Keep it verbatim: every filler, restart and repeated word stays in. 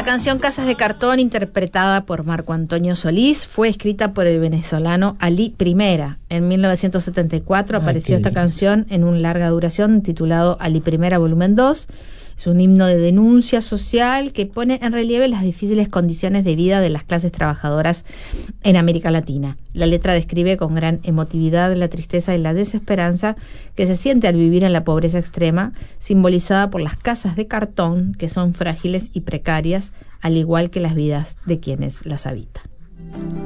canción Casas de Cartón, interpretada por Marco Antonio Solís, fue escrita por el venezolano Ali Primera. En mil novecientos setenta y cuatro Ay, apareció esta lindo. canción en un larga duración titulado Ali Primera Volumen dos. Es un himno de denuncia social que pone en relieve las difíciles condiciones de vida de las clases trabajadoras en América Latina. La letra describe con gran emotividad la tristeza y la desesperanza que se siente al vivir en la pobreza extrema, simbolizada por las casas de cartón, que son frágiles y precarias, al igual que las vidas de quienes las habitan.